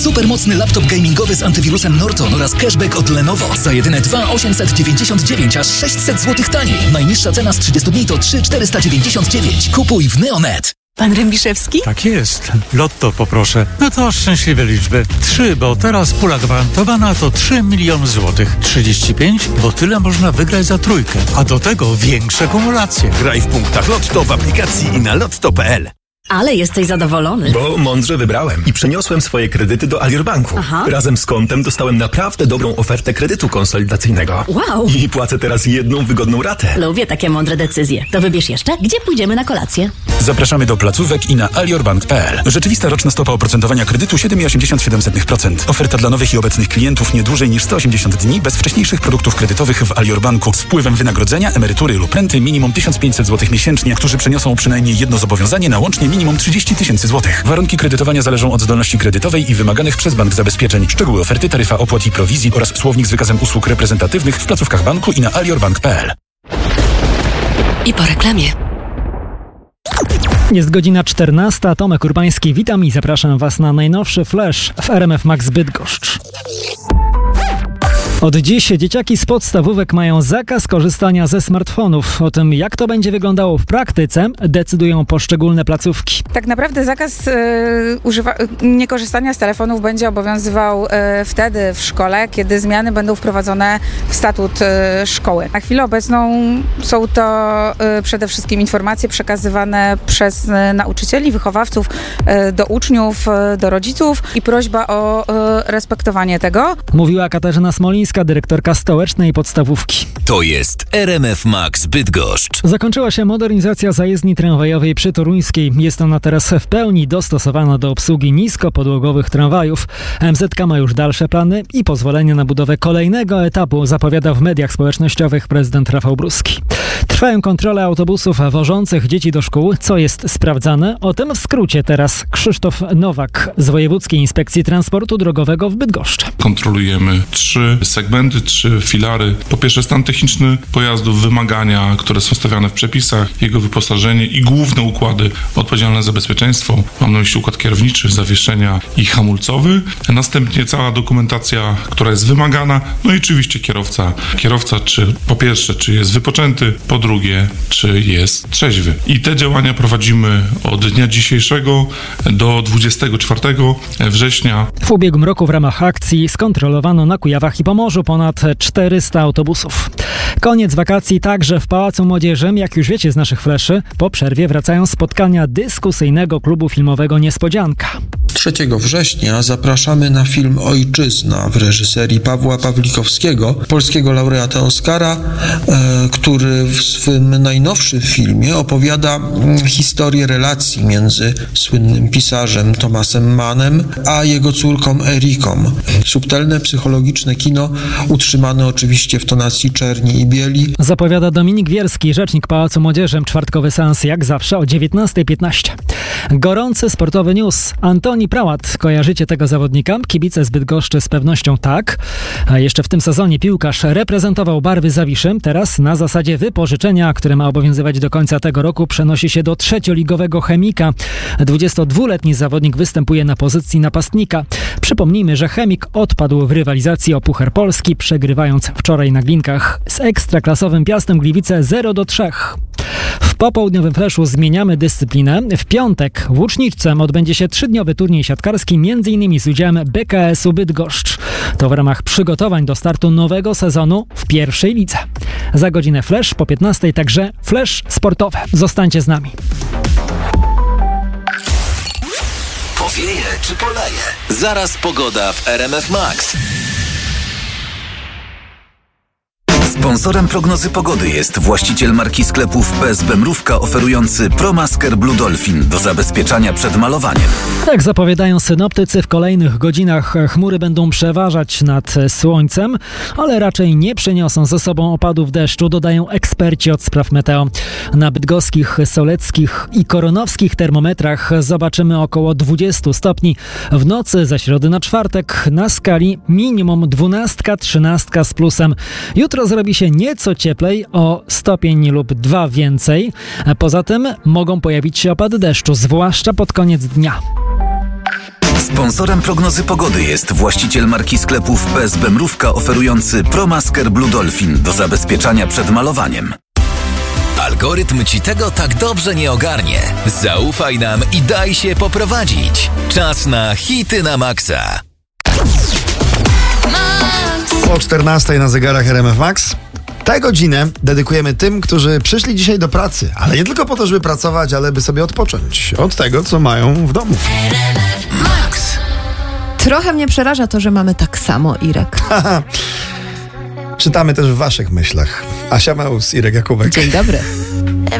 Supermocny laptop gamingowy z antywirusem Norton oraz cashback od Lenovo. Za jedyne 2,899, aż 600 zł taniej. Najniższa cena z 30 dni to 3,499. Kupuj w Neonet. Pan Rębiszewski? Tak jest. Lotto poproszę. No to szczęśliwe liczby. 3, bo teraz pula gwarantowana to 3 miliony złotych. 35, bo tyle można wygrać za trójkę. A do tego większe kumulacje. Graj w punktach Lotto w aplikacji i na lotto.pl. Ale jesteś zadowolony. Bo mądrze wybrałem i przeniosłem swoje kredyty do Alior Banku. Aha. Razem z kontem dostałem naprawdę dobrą ofertę kredytu konsolidacyjnego. Wow. I płacę teraz jedną wygodną ratę. Lubię takie mądre decyzje. To wybierz jeszcze, gdzie pójdziemy na kolację. Zapraszamy do placówek i na aliorbank.pl. Rzeczywista roczna stopa oprocentowania kredytu 7,87%. Oferta dla nowych i obecnych klientów nie dłużej niż 180 dni bez wcześniejszych produktów kredytowych w Alior Banku z wpływem wynagrodzenia, emerytury lub renty minimum 1500 zł miesięcznie, którzy przeniosą przynajmniej jedno zobowiązanie na łącznie minimum 30 tysięcy złotych. Warunki kredytowania zależą od zdolności kredytowej i wymaganych przez bank zabezpieczeń. Szczegóły oferty, taryfa opłat i prowizji oraz słownik z wykazem usług reprezentatywnych w placówkach banku i na aliorbank.pl. I po reklamie. Jest godzina 14. Tomek Urbański, witam i zapraszam Was na najnowszy flash w RMF Max Bydgoszcz. Od dziś dzieciaki z podstawówek mają zakaz korzystania ze smartfonów. O tym, jak to będzie wyglądało w praktyce, decydują poszczególne placówki. Tak naprawdę zakaz niekorzystania z telefonów będzie obowiązywał wtedy w szkole, kiedy zmiany będą wprowadzone w statut szkoły. Na chwilę obecną są to przede wszystkim informacje przekazywane przez nauczycieli, wychowawców do uczniów, do rodziców i prośba o respektowanie tego. Mówiła Katarzyna Smolińska, dyrektorka stołecznej podstawówki. To jest RMF Max Bydgoszcz. Zakończyła się modernizacja zajezdni tramwajowej przy Toruńskiej. Jest ona teraz w pełni dostosowana do obsługi niskopodłogowych tramwajów. MZK ma już dalsze plany i pozwolenie na budowę kolejnego etapu, zapowiada w mediach społecznościowych prezydent Rafał Bruski. Trwają kontrole autobusów wożących dzieci do szkół. Co jest sprawdzane? O tym w skrócie teraz Krzysztof Nowak z Wojewódzkiej Inspekcji Transportu Drogowego w Bydgoszczy. Kontrolujemy 3 segmenty, 3 filary. Po pierwsze stan techniczny pojazdów, wymagania, które są stawiane w przepisach, jego wyposażenie i główne układy odpowiedzialne za bezpieczeństwo. Mam na myśli układ kierowniczy, zawieszenia i hamulcowy. Następnie cała dokumentacja, która jest wymagana. No i oczywiście kierowca. Kierowca, po pierwsze, czy jest wypoczęty, po drugie, czy jest trzeźwy. I te działania prowadzimy od dnia dzisiejszego do 24 września. W ubiegłym roku w ramach akcji skontrolowano na Kujawach i Pomorzu ponad 400 autobusów. Koniec wakacji także w Pałacu Młodzieży. Jak już wiecie z naszych fleszy, po przerwie wracają spotkania dyskusyjnego klubu filmowego Niespodzianka. 3 września zapraszamy na film Ojczyzna w reżyserii Pawła Pawlikowskiego, polskiego laureata Oscara, który w swym najnowszym filmie opowiada historię relacji między słynnym pisarzem Thomasem Mannem a jego córką Eriką. Subtelne, psychologiczne kino, utrzymane oczywiście w tonacji czerni i bieli. Zapowiada Dominik Wierski, rzecznik Pałacu Młodzieży. Czwartkowy seans jak zawsze o 19:15. Gorący sportowy news. Antoni Prałat. Kojarzycie tego zawodnika? Kibice z Bydgoszczy z pewnością tak. A jeszcze w tym sezonie piłkarz reprezentował barwy Zawiszy. Teraz na zasadzie wypożyczenia, które ma obowiązywać do końca tego roku, przenosi się do trzecioligowego Chemika. 22-letni zawodnik występuje na pozycji napastnika. Przypomnijmy, że Chemik odpadł w rywalizacji o Puchar Polski, przegrywając wczoraj na Glinkach z ekstraklasowym Piastem Gliwice 0-3. W popołudniowym fleszu zmieniamy dyscyplinę. W piątek w Łuczniczce odbędzie się 3-dniowy turniej siatkarski, m.in. z udziałem BKS-u Bydgoszcz. To w ramach przygotowań do startu nowego sezonu w pierwszej lidze. Za godzinę flash, po 15 także flash sportowe. Zostańcie z nami. Powieje czy poleje? Zaraz pogoda w RMF Max. Sponsorem prognozy pogody jest właściciel marki sklepów PSB Mrówka oferujący ProMasker Blue Dolphin do zabezpieczania przed malowaniem. Jak zapowiadają synoptycy, w kolejnych godzinach chmury będą przeważać nad słońcem, ale raczej nie przyniosą ze sobą opadów deszczu, dodają eksperci od spraw meteo. Na bydgoskich, soleckich i koronowskich termometrach zobaczymy około 20 stopni. W nocy ze środy na czwartek na skali minimum 12-13 z plusem. Jutro zrobi się nieco cieplej, o stopień lub 2 więcej. Poza tym mogą pojawić się opady deszczu, zwłaszcza pod koniec dnia. Sponsorem prognozy pogody jest właściciel marki sklepów PSB Mrówka oferujący ProMasker Blue Dolphin do zabezpieczania przed malowaniem. Algorytm ci tego tak dobrze nie ogarnie. Zaufaj nam i daj się poprowadzić. Czas na hity na maksa. Po 14 na zegarach RMF Max. Tę godzinę dedykujemy tym, którzy przyszli dzisiaj do pracy, ale nie tylko po to, żeby pracować, ale by sobie odpocząć od tego, co mają w domu. Max. Trochę mnie przeraża to, że mamy tak samo, Irek. Czytamy też w waszych myślach. Asia Maus, Irek Jakubek. Dzień dobry.